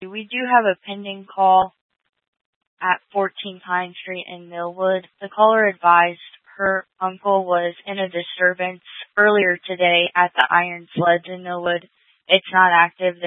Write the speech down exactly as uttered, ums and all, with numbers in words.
We do have a pending call at fourteen Pine Street in Millwood. The caller advised her uncle was in a disturbance earlier today at the Iron Sleds in Millwood. It's not active.